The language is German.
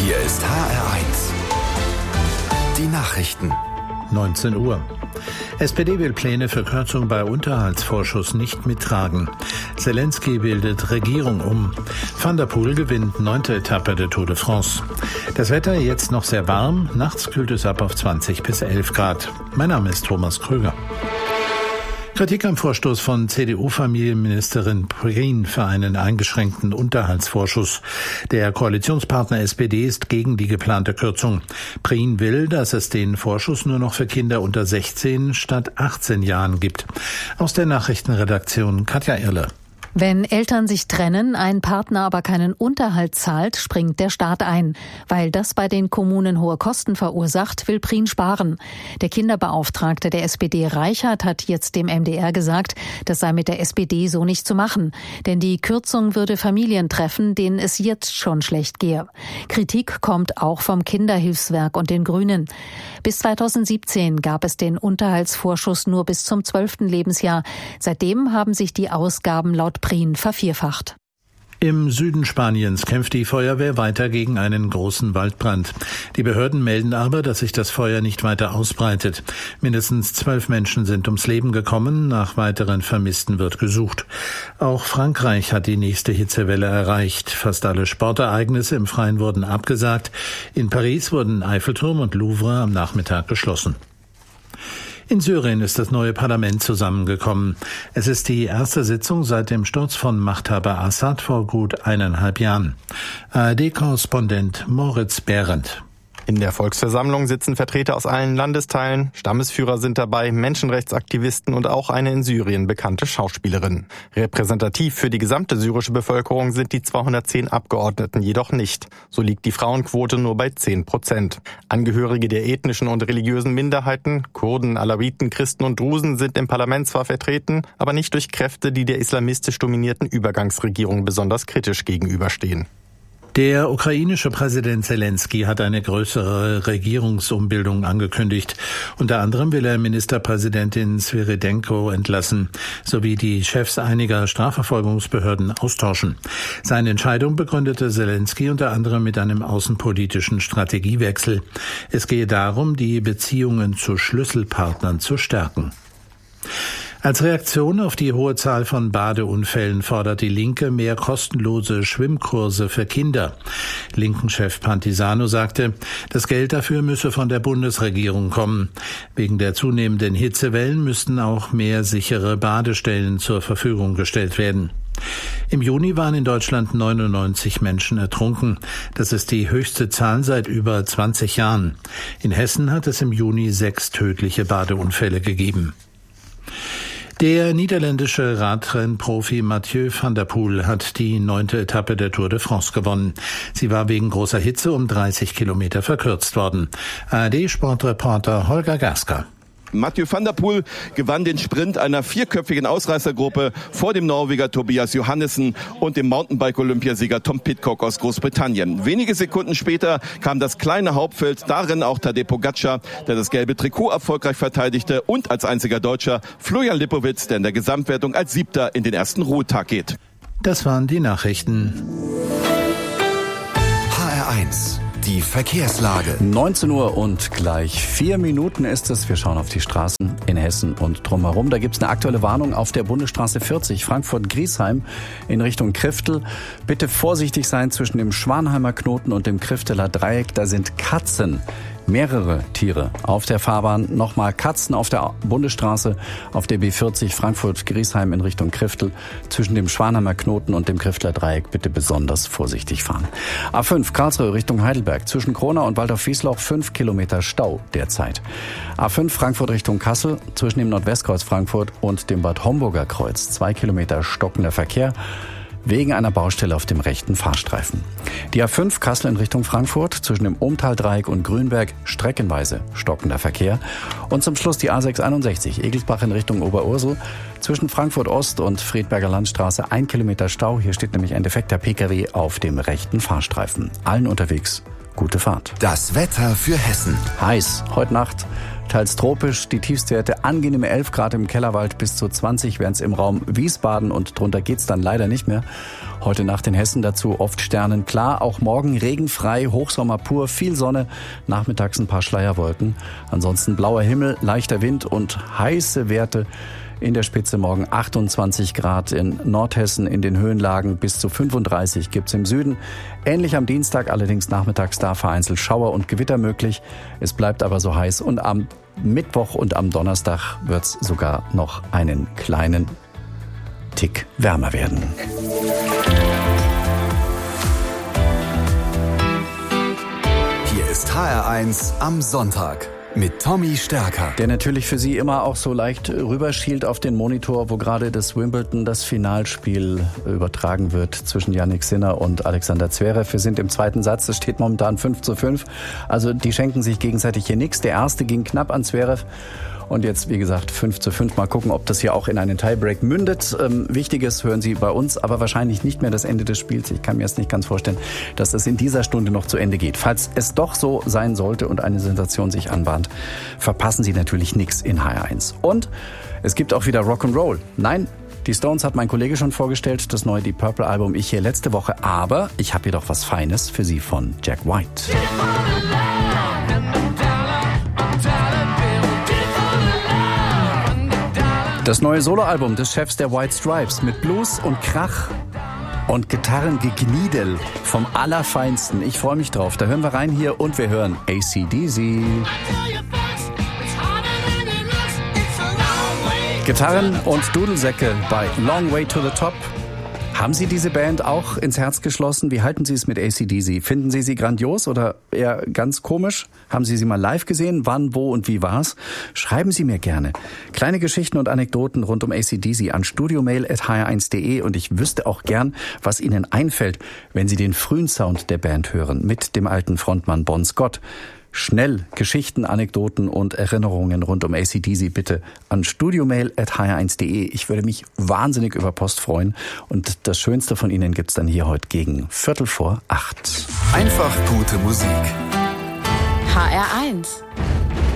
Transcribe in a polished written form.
Hier ist HR1. Die Nachrichten. 19 Uhr. SPD will Pläne für Kürzung bei Unterhaltsvorschuss nicht mittragen. Zelensky bildet Regierung um. Van der Poel gewinnt 9. Etappe der Tour de France. Das Wetter jetzt noch sehr warm. Nachts kühlt es ab auf 20 bis 11 Grad. Mein Name ist Thomas Krüger. Kritik am Vorstoß von CDU-Familienministerin Prien für einen eingeschränkten Unterhaltsvorschuss. Der Koalitionspartner SPD ist gegen die geplante Kürzung. Prien will, dass es den Vorschuss nur noch für Kinder unter 16 statt 18 Jahren gibt. Aus der Nachrichtenredaktion Katja Irle. Wenn Eltern sich trennen, ein Partner aber keinen Unterhalt zahlt, springt der Staat ein. Weil das bei den Kommunen hohe Kosten verursacht, will Prien sparen. Der Kinderbeauftragte der SPD Reichert hat jetzt dem MDR gesagt, das sei mit der SPD so nicht zu machen. Denn die Kürzung würde Familien treffen, denen es jetzt schon schlecht gehe. Kritik kommt auch vom Kinderhilfswerk und den Grünen. Bis 2017 gab es den Unterhaltsvorschuss nur bis zum 12. Lebensjahr. Seitdem haben sich die Ausgaben laut Prien vervierfacht. Im Süden Spaniens kämpft die Feuerwehr weiter gegen einen großen Waldbrand. Die Behörden melden aber, dass sich das Feuer nicht weiter ausbreitet. Mindestens 12 Menschen sind ums Leben gekommen. Nach weiteren Vermissten wird gesucht. Auch Frankreich hat die nächste Hitzewelle erreicht. Fast alle Sportereignisse im Freien wurden abgesagt. In Paris wurden Eiffelturm und Louvre am Nachmittag geschlossen. In Syrien ist das neue Parlament zusammengekommen. Es ist die erste Sitzung seit dem Sturz von Machthaber Assad vor gut 1,5 Jahren. ARD-Korrespondent Moritz Behrendt. In der Volksversammlung sitzen Vertreter aus allen Landesteilen, Stammesführer sind dabei, Menschenrechtsaktivisten und auch eine in Syrien bekannte Schauspielerin. Repräsentativ für die gesamte syrische Bevölkerung sind die 210 Abgeordneten jedoch nicht. So liegt die Frauenquote nur bei 10%. Angehörige der ethnischen und religiösen Minderheiten, Kurden, Alawiten, Christen und Drusen sind im Parlament zwar vertreten, aber nicht durch Kräfte, die der islamistisch dominierten Übergangsregierung besonders kritisch gegenüberstehen. Der ukrainische Präsident Zelensky hat eine größere Regierungsumbildung angekündigt. Unter anderem will er Ministerpräsidentin Svyridenko entlassen, sowie die Chefs einiger Strafverfolgungsbehörden austauschen. Seine Entscheidung begründete Zelensky unter anderem mit einem außenpolitischen Strategiewechsel. Es gehe darum, die Beziehungen zu Schlüsselpartnern zu stärken. Als Reaktion auf die hohe Zahl von Badeunfällen fordert die Linke mehr kostenlose Schwimmkurse für Kinder. Linken-Chef Pantisano sagte, das Geld dafür müsse von der Bundesregierung kommen. Wegen der zunehmenden Hitzewellen müssten auch mehr sichere Badestellen zur Verfügung gestellt werden. Im Juni waren in Deutschland 99 Menschen ertrunken. Das ist die höchste Zahl seit über 20 Jahren. In Hessen hat es im Juni 6 tödliche Badeunfälle gegeben. Der niederländische Radrennprofi Mathieu van der Poel hat die 9. Etappe der Tour de France gewonnen. Sie war wegen großer Hitze um 30 Kilometer verkürzt worden. ARD-Sportreporter Holger Gasker. Mathieu van der Poel gewann den Sprint einer 4-köpfigen Ausreißergruppe vor dem Norweger Tobias Johannessen und dem Mountainbike-Olympiasieger Tom Pidcock aus Großbritannien. Wenige Sekunden später kam das kleine Hauptfeld, darin auch Tadej Pogačar, der das gelbe Trikot erfolgreich verteidigte, und als einziger Deutscher Florian Lipowitz, der in der Gesamtwertung als 7. in den ersten Ruhetag geht. Das waren die Nachrichten. HR1. Die Verkehrslage. 19 Uhr und gleich 4 Minuten ist es. Wir schauen auf die Straßen in Hessen und drumherum. Da gibt es eine aktuelle Warnung auf der Bundesstraße 40 Frankfurt-Griesheim in Richtung Kriftel. Bitte vorsichtig sein zwischen dem Schwanheimer Knoten und dem Krifteler Dreieck. Da sind Katzen. Mehrere Tiere auf der Fahrbahn. Nochmal Katzen auf der Bundesstraße auf der B40 Frankfurt-Griesheim in Richtung Kriftel. Zwischen dem Schwanheimer Knoten und dem Krifteler Dreieck bitte besonders vorsichtig fahren. A5 Karlsruhe Richtung Heidelberg. Zwischen Kronau und Waldorf-Wiesloch 5 Kilometer Stau derzeit. A5 Frankfurt Richtung Kassel. Zwischen dem Nordwestkreuz Frankfurt und dem Bad Homburger Kreuz 2 Kilometer stockender Verkehr wegen einer Baustelle auf dem rechten Fahrstreifen. Die A5 Kassel in Richtung Frankfurt zwischen dem Ohmtal-Dreieck und Grünberg streckenweise stockender Verkehr. Und zum Schluss die A661 Egelsbach in Richtung Oberursel zwischen Frankfurt Ost und Friedberger Landstraße 1 Kilometer Stau. Hier steht nämlich ein defekter Pkw auf dem rechten Fahrstreifen. Allen unterwegs gute Fahrt. Das Wetter für Hessen. Heiß, heute Nacht teils tropisch, die Tiefstwerte angenehme 11 Grad im Kellerwald, bis zu 20 wären es im Raum Wiesbaden und drunter geht's dann leider nicht mehr. Heute Nacht in Hessen dazu oft sternenklar, auch morgen regenfrei, Hochsommer pur, viel Sonne, nachmittags ein paar Schleierwolken. Ansonsten blauer Himmel, leichter Wind und heiße Werte. In der Spitze morgen 28 Grad in Nordhessen, in den Höhenlagen bis zu 35 gibt's im Süden. Ähnlich am Dienstag, allerdings nachmittags da vereinzelt Schauer und Gewitter möglich. Es bleibt aber so heiß und am Mittwoch und am Donnerstag wird's sogar noch einen kleinen Tick wärmer werden. Hier ist HR1 am Sonntag mit Tommy Stärker. Der natürlich für Sie immer auch so leicht rüberschielt auf den Monitor, wo gerade das Wimbledon, das Finalspiel übertragen wird zwischen Jannik Sinner und Alexander Zverev. Wir sind im zweiten Satz, es steht momentan 5:5. Also die schenken sich gegenseitig hier nichts. Der erste ging knapp an Zverev. Und jetzt, wie gesagt, 5:5. Mal gucken, ob das hier auch in einen Tiebreak mündet. Wichtiges hören Sie bei uns, aber wahrscheinlich nicht mehr das Ende des Spiels. Ich kann mir jetzt nicht ganz vorstellen, dass das in dieser Stunde noch zu Ende geht. Falls es doch so sein sollte und eine Sensation sich anbahnt, verpassen Sie natürlich nichts in HR1. Und es gibt auch wieder Rock'n'Roll. Nein, die Stones hat mein Kollege schon vorgestellt, das neue Deep Purple Album, ich hier letzte Woche. Aber ich habe hier doch was Feines für Sie von Jack White. Das neue Soloalbum des Chefs der White Stripes mit Blues und Krach und Gitarrengegniedel vom Allerfeinsten. Ich freue mich drauf. Da hören wir rein hier und wir hören AC/DC. Gitarren und Dudelsäcke bei Long Way to the Top. Haben Sie diese Band auch ins Herz geschlossen? Wie halten Sie es mit AC/DC? Finden Sie sie grandios oder eher ganz komisch? Haben Sie sie mal live gesehen? Wann, wo und wie war's? Schreiben Sie mir gerne kleine Geschichten und Anekdoten rund um AC/DC an studiomail@hr1.de und ich wüsste auch gern, was Ihnen einfällt, wenn Sie den frühen Sound der Band hören mit dem alten Frontmann Bon Scott. Schnell Geschichten, Anekdoten und Erinnerungen rund um AC/DC bitte an studiomail@hr1.de. Ich würde mich wahnsinnig über Post freuen und das Schönste von Ihnen gibt's dann hier heute gegen 7:45. Einfach gute Musik. HR1